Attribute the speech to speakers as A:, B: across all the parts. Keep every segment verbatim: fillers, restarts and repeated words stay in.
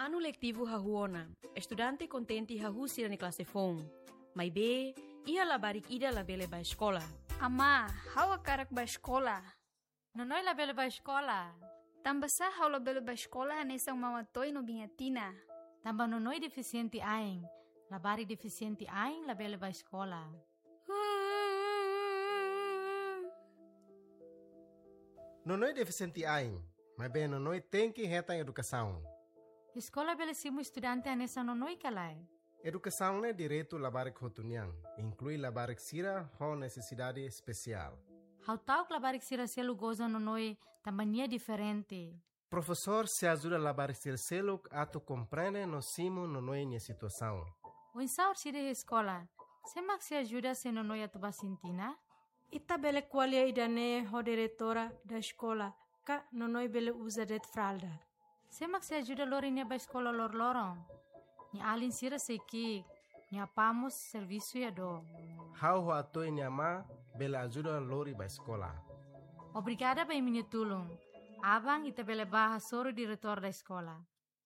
A: Ano letivo hahuona, estudante contente hahusira ni classe fon. Mai be, ia labarik ida labele ba escola.
B: Ama, hawa karak ba escola?
C: Nonoi labele ba escola?
B: Tambah sah hau labele ba escola hanesang mamatoy no bingatina.
C: Tambah nonoi deficiente aing, labari deficiente aing labele ba escola.
D: Nonoi deficiente aing, mas bem nonoi tem que reta em educação.
C: Escola bele simu estudante anessa nonoi kalai.
D: Educação é direito labarik hotuniang, inclui labarik sira com necessidade especial.
C: Hau tau que labarik sira selu goza nonoi tambania diferente.
D: Professor se ajuda a labarik sira selu ato compreende no simo nonoi em situação.
C: O insaur sira escola, semak se ajuda se nonoi atu basintina?
E: Ita bele qualia idane ho diretora da escola, ka nonoi bele usa det fralda.
C: Semak se ajuda lor ini ba escola lor lorong. Ni alin sira seiki, ni apamos serviço ya do.
D: Hau ho ato ini ama bele ajuda lori ba escola.
C: Obrigada ba iminha tulung. Abang ita bele baha soro diretor da escola.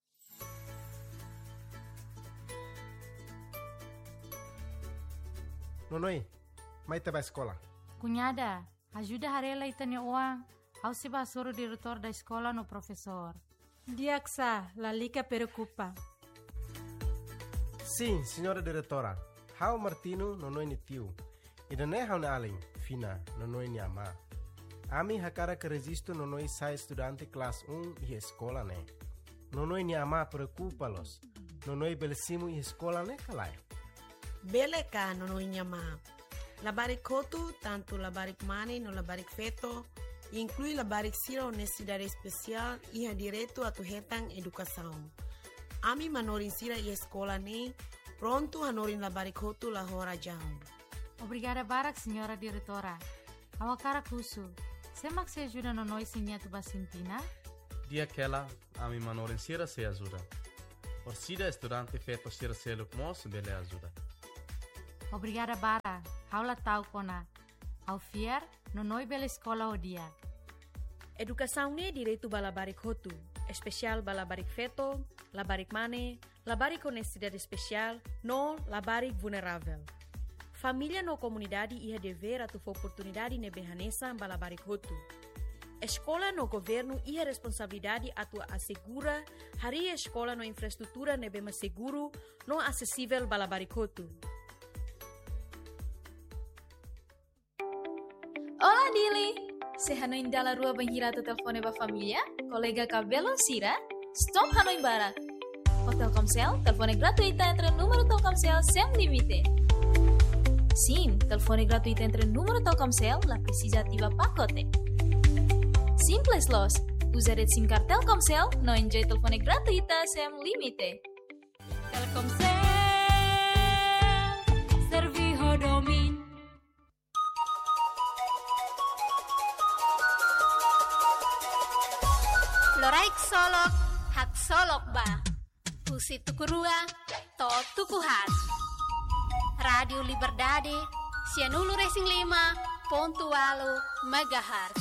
D: Nonoi, mai te ba escola.
C: Cunhada, ajuda harela itanya uang. Hau se ba soro diretor da escola no professor.
E: Diaksa, la lica preocupa.
D: Sim, senhora diretora. Hau Martino nonoi ni tiu. Ida ne hau na alin, fina, nonoi ni ama. Ami hakara que resisto nonoi sai estudante classe um e escola ne. Nonoi ni ama preocupa-los. Nonoi belesimu e escola ne kalai.
F: Bele ka nonoi ni ama. Labarik kotu, tanto labarik mane no labarik feto, inclui labarik sira o necessidade especial e ha direito a tu hetang educação. Ami manorin sira e escola ne, pronto hanorin labarik kotu la hora jam.
C: Obrigada barak, senhora diretora. Awakara kusu. Semak se ajuda no noi sinha tu basintina?
G: Dia aquela, ami manorin sira se ajuda. Or sida estudante feto sira seluk mos bele ajuda.
C: Obrigada bara. Haula tau kona. Au fier, no noi bela escola o dia.
A: Educação ne direito ba labarik hotu, especial ba labarik feto, labarik mane, labarik com necessidade especial, no labarik vulnerável. Família no comunidade ia dever a tu oportunidade ne behanesa ba labarik hotu. Escola no governo ia responsabilidade a tu assegura hari escola no infraestrutura ne bema seguro, no acessível ba labarik hotu.
B: Olá, Dili! Se hanoin dala rua banhira tu telefone ba família, colega cabelo sira, stop hanoin barak. O Telkomsel, telefone gratuita entre número Telkomsel sem limite. Sim, telefone gratuita entre número Telkomsel, la precisa ativa pacote. Simples los, usa red SIM card Telkomsel, no enjoy telefone gratuita sem limite.
C: Telkomsel, serviho domin.
H: Loraik solok, hak solok ba. Usi tukurua, to tukuhat. Radio Liberdade, Cianulu Racing lima, pontualo, megahertz.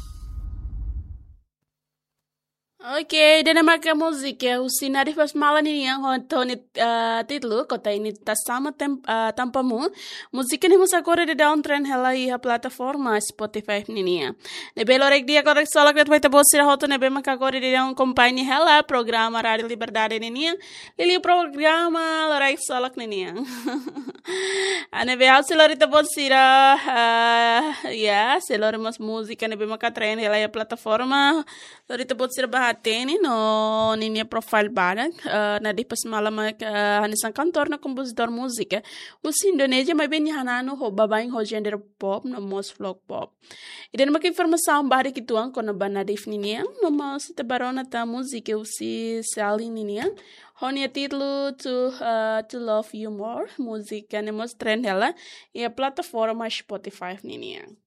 I: Oke, dan nama ke musik ya, usinari pas malam ini yang hontoni uh, titlu kota ini tak sama tem, uh, tampamu. Musik ini musa kore di downtrend hela iha plataforma Spotify ini ya. Nebe lorek dia korek solak dat waita bosira hoto nebe maka kore di down kompanyi hela programa Radio Liberdade ini ya. Lili programa lorek solak ini ya. Nebe hau silorita bosira uh, ya, silorimas musika nebe maka trend hela iha plataforma. Lorita bosira bahat Teni no ninia profile barak uh, na di pas malam uh, hanisang kantor na kompositor musik usi Indonesia may beni hanano ho babaing ho gender pop no most vlog pop iden mak informação barik ituang kono bana def ninia no mas te barona ta musik usi sali ninia honia titlu to uh, to love you more musik anemos trend hela e a plataforma Spotify ninia